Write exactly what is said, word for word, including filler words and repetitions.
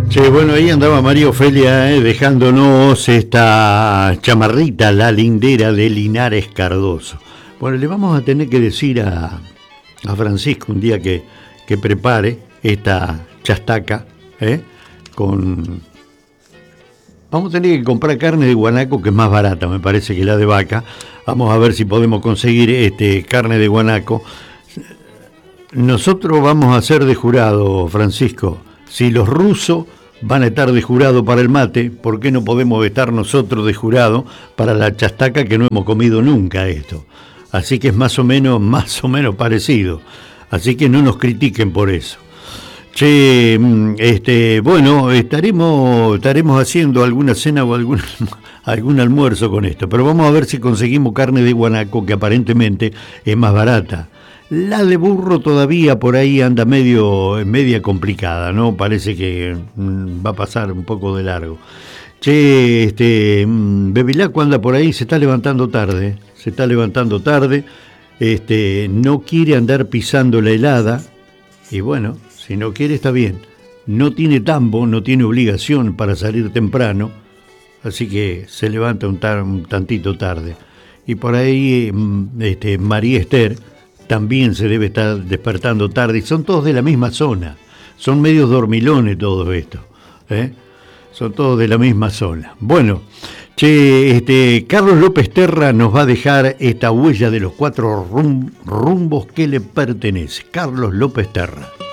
Che, bueno, ahí andaba María Ofelia eh, dejándonos esta chamarrita, la lindera de Linares Cardoso. Bueno, le vamos a tener que decir a, a Francisco un día que, que prepare esta chastaca, ¿eh? Con... Vamos a tener que comprar carne de guanaco, que es más barata, me parece, que la de vaca. Vamos a ver si podemos conseguir este carne de guanaco. Nosotros vamos a ser de jurado, Francisco. Si los rusos van a estar de jurado para el mate, ¿por qué no podemos estar nosotros de jurado para la chastaca, que no hemos comido nunca esto? Así que es más o menos, más o menos parecido. Así que no nos critiquen por eso. Che, este, bueno, estaremos, estaremos haciendo alguna cena o algún, algún almuerzo con esto, pero vamos a ver si conseguimos carne de guanaco, que aparentemente es más barata. La de burro todavía por ahí anda medio, media complicada, ¿no? Parece que mm, va a pasar un poco de largo. Che, este, mm, Bevilacqua anda por ahí, se está levantando tarde, se está levantando tarde, este, no quiere andar pisando la helada, y bueno, si no quiere está bien. No tiene tambo, no tiene obligación para salir temprano, así que se levanta un, tar, un tantito tarde. Y por ahí mm, este, María Esther también se debe estar despertando tarde, y son todos de la misma zona, son medios dormilones todos estos, ¿eh? Son todos de la misma zona. Bueno, che, este, Carlos López Terra nos va a dejar esta huella de los cuatro rum, rumbos que le pertenece. Carlos López Terra.